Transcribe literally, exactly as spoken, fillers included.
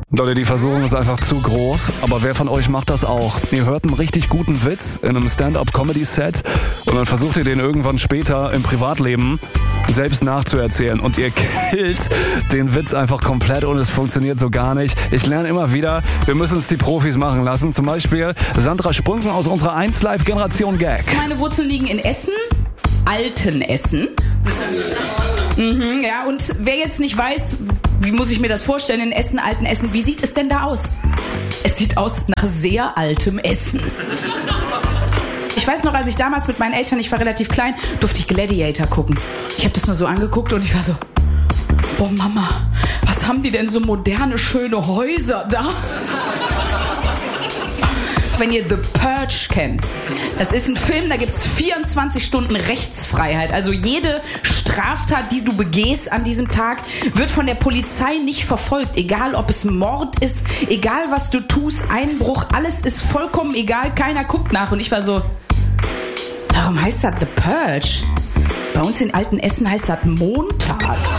Leute, die Versuchung ist einfach zu groß, aber wer von euch macht das auch? Ihr hört einen richtig guten Witz in einem Stand-up-Comedy-Set und dann versucht ihr den irgendwann später im Privatleben selbst nachzuerzählen und ihr killt den Witz einfach komplett und es funktioniert so gar nicht. Ich lerne immer wieder, wir müssen es die Profis machen lassen. Zum Beispiel Sandra Sprünken aus unserer eins Live Generation Gag. Meine Wurzeln liegen in Essen, alten Essen. Mhm, ja, und wer jetzt nicht weiß, wie muss ich mir das vorstellen, in Essen, alten Essen, wie sieht es denn da aus? Es sieht aus nach sehr altem Essen. Ich weiß noch, als ich damals mit meinen Eltern, ich war relativ klein, durfte ich Gladiator gucken. Ich habe das nur so angeguckt und ich war so, boah Mama, was haben die denn so moderne, schöne Häuser da? Wenn ihr The Purge kennt, das ist ein Film, da gibt es vierundzwanzig Stunden Rechtsfreiheit. Also jede Straftat, die du begehst an diesem Tag, wird von der Polizei nicht verfolgt. Egal, ob es Mord ist, egal, was du tust, Einbruch, alles ist vollkommen egal, keiner guckt nach. Und ich war so, warum heißt das The Purge? Bei uns in Altenessen heißt das Montag.